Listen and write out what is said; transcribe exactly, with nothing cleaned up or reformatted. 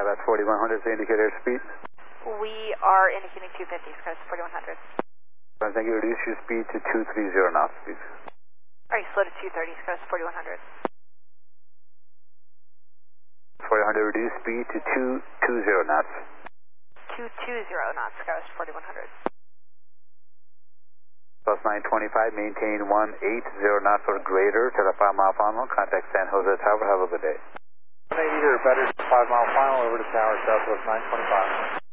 that's forty-one hundred, the indicator speed. We are indicating two fifty, Skywest forty-one hundred. Thank you, reduce your speed to two thirty knots, please. Alright, slow to two thirty, Skywest forty-one hundred. forty-one hundred, reduce speed to two twenty knots. two twenty knots, Skywest forty-one hundred. Plus nine twenty-five, maintain one eighty knots or greater to the five mile final. Contact San Jose Tower. Have a good day. one eighty or better to five mile final over to tower southwest nine twenty-five.